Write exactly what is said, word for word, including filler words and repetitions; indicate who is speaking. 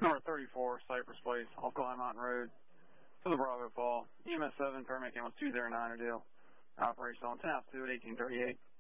Speaker 1: Number thirty-four, Cypress Place, off Glen Mountain Road, to the Bravo Fall. E M S seven, paramedic was two zero nine or deal. Operation on ten two at eighteen thirty-eight.